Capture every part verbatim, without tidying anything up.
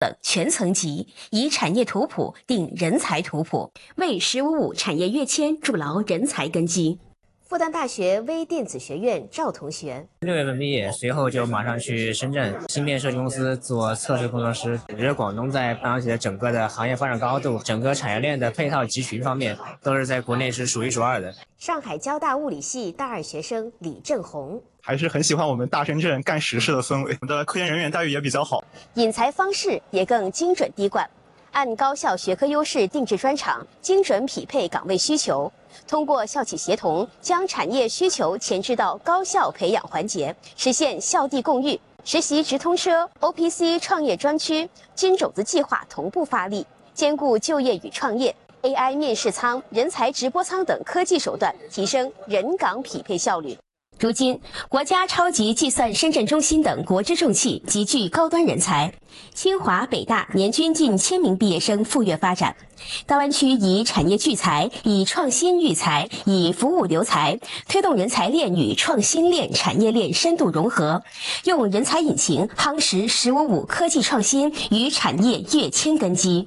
等全层级，以产业图谱定人才图谱，为“十五五”产业跃迁筑牢人才根基。复旦大学微电子学院赵同学， 六月份毕业，随后就马上去深圳芯片设计公司做测试工程师。我觉得广东在半导体的整个的行业发展高度，整个产业链的配套集群方面，都是在国内是数一数二的。 上海交大物理系大二学生李正红， 还是很喜欢我们大深圳干实事的氛围，我们的科研人员待遇也比较好， 引才方式也更精准滴灌，按高校学科优势定制专场，精准匹配岗位需求。通过校企协同，将产业需求前置到高校培养环节，实现校地共育。实习直通车、O P C 创业专区、金种子计划同步发力，兼顾就业与创业。A I 面试舱、人才直播舱等科技手段，提升人岗匹配效率。如今，国家超级计算深圳中心等国之重器集聚高端人才，清华、北大年均近千名毕业生赴粤发展。大湾区以产业聚才，以创新育才，以服务留才，推动人才链与创新链、产业链深度融合，用人才引擎夯实“十五五”科技创新与产业跃迁根基。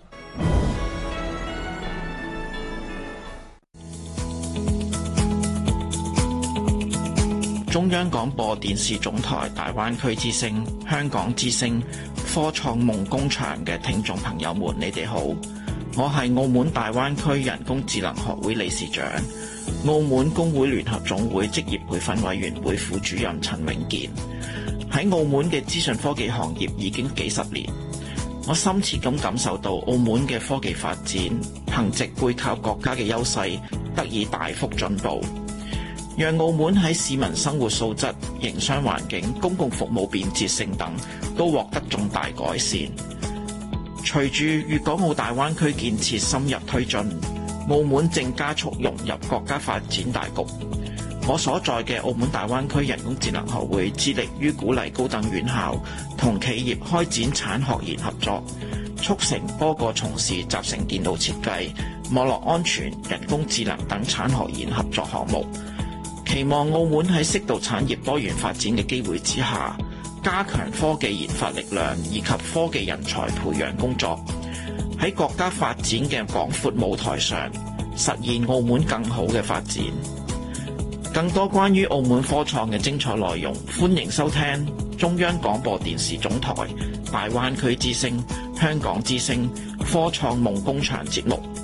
中央廣播電視總台大灣區之聲、香港之聲、科創夢工場嘅聽眾朋友們，你哋好！我係澳門大灣區人工智能學會理事長、澳門工會聯合總會職業培訓委員會副主任陳永健。喺澳門嘅資訊科技行業已經幾十年，我深切咁感受到澳門嘅科技發展，憑藉背靠國家嘅優勢，得以大幅進步。讓澳門喺市民生活素質、營商環境、公共服務便捷性等都獲得重大改善。隨住粵港澳大灣區建設深入推進，澳門正加速融入國家發展大局。我所在嘅澳門大灣區人工智能學會致力於鼓勵高等院校同企業開展產學研合作，促成多個從事集成電腦設計、網絡安全、人工智能等產學研合作項目。期望澳門喺適度產業多元發展嘅機會之下，加強科技研發力量以及科技人才培養工作，喺國家發展嘅廣闊舞台上，實現澳門更好嘅發展。更多關於澳門科創嘅精彩內容，歡迎收聽中央廣播電視總台大灣區之聲、香港之聲、科創夢工場節目。